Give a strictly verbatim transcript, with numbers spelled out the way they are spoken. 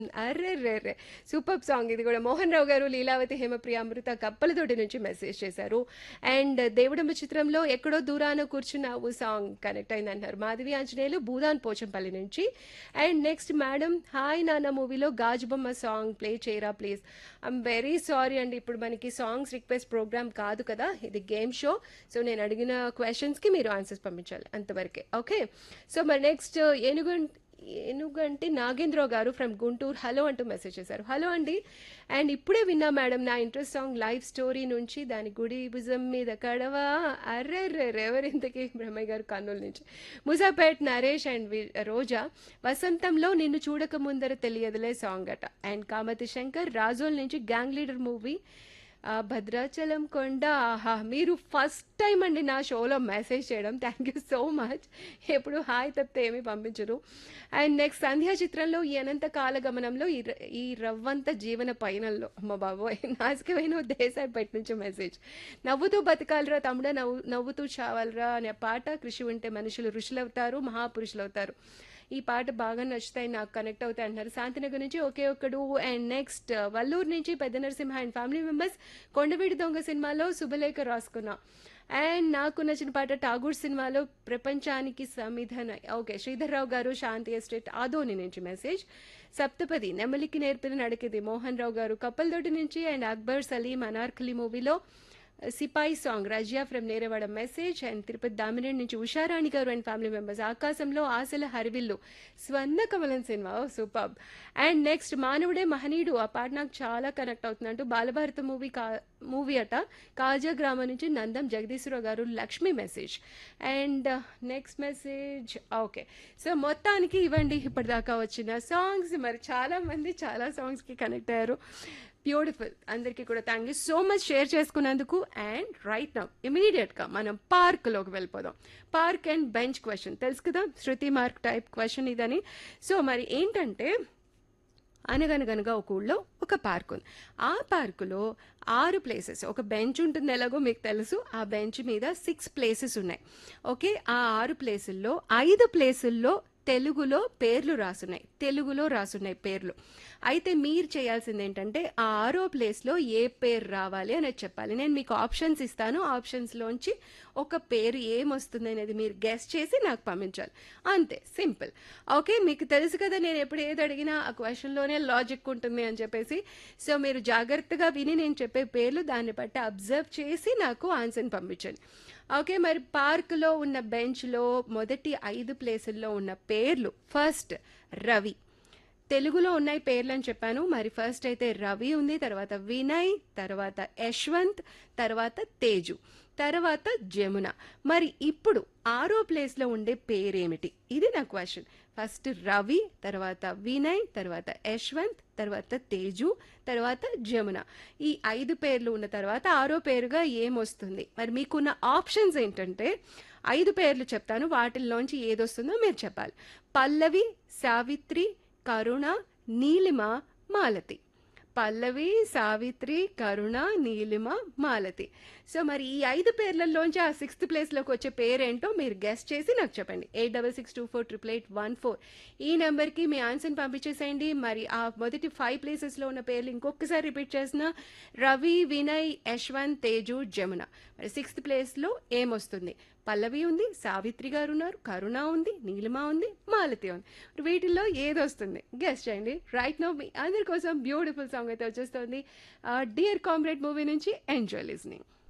అర్రెర్రెర్రె! Superb song ఇది గూడా. మోహన్ రావు గారు, లీలావతి, హేమప్రియ, అమృత కప్పలతోటి నుంచి మెసేజ్ చేశారు. అండ్ 'దేవుడమ్మ' చిత్రంలో 'ఎక్కడో దూరాన కూర్చున్నావు' సాంగ్ కనెక్ట్ అయిందంటున్నారు. మాధవి ఆంజనేయులు, భూదాన్ పోచంపల్లి నుంచి. అండ్ నెక్స్ట్ మేడం, 'హాయ్ నాన్న' మూవీలో 'గాజుబొమ్మ' సాంగ్ ప్లే చేయరా ప్లీజ్. ఐఎమ్ వెరీ సారీ అండి. ఇప్పుడు మనకి సాంగ్స్ రిక్వెస్ట్ ప్రోగ్రామ్ కాదు కదా, ఇది గేమ్ షో. సో నేను అడిగిన క్వశ్చన్స్కి మీరు ఆన్సర్స్ పంపించాలి అంతవరకే. ఓకే. సో మరి నెక్స్ట్ ఏనుగు ఏనుగంటి నాగేంద్రరావు గారు ఫ్రమ్ గుంటూరు హలో అంటూ మెసేజ్ చేశారు. హలో అండి. అండ్ ఇప్పుడే విన్నా మేడం నా ఇంట్రెస్ట్ సాంగ్ లైఫ్ స్టోరీ నుంచి దాని గుడి భుజం మీద కడవా అర్రెర్రె ఎవరింతకి బ్రహ్మయ్య గారు కర్నూలు నుంచి. ముసాపేట్ నరేష్ అండ్ వి- రోజా వసంతంలో నిన్ను చూడక ముందర తెలియదులే సాంగ్ అట. అండ్ కామతి శంకర్ రాజోల్ నుంచి గ్యాంగ్ లీడర్ మూవీ ఆ, భద్రాచలం కొండ ఆహా మీరు ఫస్ట్ టైం అండి నా షోలో మెసేజ్ చేయడం. Thank you so much. ఎప్పుడు హాయ్ తప్పితే ఏమీ పంపించరు. అండ్ నెక్స్ట్ సంధ్యా చిత్రంలో ఈ అనంత కాలగమనంలో ఈ ర- ఈ రవ్వంత జీవన పయనంలో అమ్మ బాబోయ్ నాసికమైన దేశాయపేట నుంచి మెసేజ్. నవ్వుతూ బతకాలరా తమ్ముడ నవ్వు నవ్వుతూ చావాలరా అనే పాట. కృషి ఉంటే మనుషులు ఋషులవుతారు, మహాపురుషులు అవుతారు. ఈ పాట బాగా నచ్చుతాయి, నాకు కనెక్ట్ అవుతాయి అంటున్నారు. శాంతినగర్ నుంచి ఒకే ఒక్కడు. అండ్ నెక్స్ట్ వల్లూరు నుంచి పెద్ద నరసింహ అండ్ ఫ్యామిలీ మెంబర్స్ కొండవీడి దొంగ సినిమాలో శుభలేఖ రాసుకున్నా. అండ్ నాకు నచ్చిన పాట ఠాగూర్ సినిమాలో ప్రపంచానికి సమిధన. ఓకే, శ్రీధర్రావు గారు శాంతి ఎస్టేట్ ఆదోని నుంచి మెసేజ్. సప్తపది నెమలికి నేర్పిన నడికిది మోహన్ రావు గారు కప్పల్దొడ్డి నుంచి. అండ్ అక్బర్ సలీం అనార్కలి మూవీలో సిపాయి song Razia from Nerevada message. And Tirupati Damineni నుంచి ఉషారాణి గారు అండ్ ఫ్యామిలీ మెంబర్స్ ఆకాశంలో ఆశల హరివిల్లు స్వర్ణ కమలం సినిమా సూపర్. అండ్ నెక్స్ట్ మానవుడే మహనీయుడు ఆ పాట నాకు చాలా కనెక్ట్ అవుతుందంటూ బాలభారత మూవీ కా మూవీ అట కాజా గ్రామం నుంచి నందం జగదీశ్వరరావు గారు Lakshmi message. And next message okay. So మొత్తానికి ఇవ్వండి ఇప్పటిదాకా వచ్చిన సాంగ్స్. మరి చాలా మంది చాలా సాంగ్స్కి కనెక్ట్ అయ్యారు. బ్యూటిఫుల్. అందరికీ కూడా thank you so much share చేసుకున్నందుకు. అండ్ రైట్ నౌ ఇమీడియట్గా మనం పార్క్లోకి వెళ్ళిపోదాం. పార్క్ అండ్ బెంచ్ క్వశ్చన్ తెలుసు కదా, శృతి మార్క్ టైప్ క్వశ్చన్ ఇదని. సో మరి ఏంటంటే అనగనగనగా ఒక ఊళ్ళో ఒక పార్క్ ఉంది. ఆ పార్కులో ఆరు ప్లేసెస్, ఒక బెంచ్ ఉంటుంది ఎలాగో మీకు తెలుసు. ఆ బెంచ్ మీద సిక్స్ ప్లేసెస్ ఉన్నాయి. ఓకే, ఆ ఆరు ప్లేసుల్లో ఐదు ప్లేసుల్లో తెలుగులో పేర్లు రాసున్నాయి, తెలుగులో రాసున్నాయి పేర్లు. అయితే మీరు చేయాల్సింది ఏంటంటే ఆ ఆరో ప్లేస్లో ఏ పేరు రావాలి అనేది చెప్పాలి. నేను మీకు ఆప్షన్స్ ఇస్తాను, ఆప్షన్స్లోంచి ఒక పేరు ఏమొస్తుంది అనేది మీరు గెస్ చేసి నాకు పంపించాలి. అంతే, సింపుల్. ఓకే, మీకు తెలుసు కదా నేను ఎప్పుడు ఏది అడిగినా ఆ క్వశ్చన్లోనే లాజిక్ ఉంటుంది అని చెప్పేసి. సో మీరు జాగ్రత్తగా విని నేను చెప్పే పేర్లు దాన్ని బట్టి అబ్జర్వ్ చేసి నాకు ఆన్సర్ని పంపించండి. ఓకే, మరి పార్కులో ఉన్న బెంచ్లో మొదటి ఐదు ప్లేసుల్లో ఉన్న పేర్లు. ఫస్ట్ రవి, తెలుగులో ఉన్నాయి పేర్లు అని చెప్పాను. మరి ఫస్ట్ అయితే రవి ఉంది, తర్వాత వినయ్, తర్వాత యశ్వంత్, తర్వాత తేజు, తర్వాత జమున. మరి ఇప్పుడు ఆరో ప్లేస్లో ఉండే పేరేమిటి? ఇది నా క్వశ్చన్. ఫస్ట్ రవి, తర్వాత వినయ్, తర్వాత యశ్వంత్, తర్వాత తేజు, తర్వాత జమున. ఈ ఐదు పేర్లు ఉన్న తర్వాత ఆరో పేరుగా ఏమొస్తుంది? మరి మీకున్న ఆప్షన్స్ ఏంటంటే ఐదు పేర్లు చెప్తాను, వాటిల్లోంచి ఏదొస్తుందో మీరు చెప్పాలి. పల్లవి, సావిత్రి, కరుణ, నీలిమ, మాలతి. పల్లవి, సావిత్రి, కరుణ, నీలిమ, మాలతి. సో మరి ఈ ఐదు పేర్లలోంచి ఆ సిక్స్త్ ప్లేస్లోకి వచ్చే పేరేంటో మీరు గెస్ట్ చేసి నాకు చెప్పండి. Eight double six two four triple eight one four ఈ నెంబర్కి మీ ఆన్సర్ని పంపించేసేయండి. మరి ఆ మొదటి ఫైవ్ ప్లేసెస్లో ఉన్న పేర్లు ఇంకొకసారి రిపీట్ చేసిన రవి, వినయ్, యశ్వంత్, తేజు, జమున. మరి సిక్స్త్ ప్లేస్లో ఏమొస్తుంది? పల్లవి ఉంది, సావిత్రి గారు ఉన్నారు, కరుణ ఉంది, నీలిమ ఉంది, మాలతి ఉంది. వీటిల్లో ఏది వస్తుంది గెస్ట్ చేయండి. రైట్ నౌ మీ అందరి కోసం బ్యూటిఫుల్ సాంగ్ అయితే వచ్చేస్తుంది డియర్ కామ్రేడ్ మూవీ నుంచి. Enjoy listening.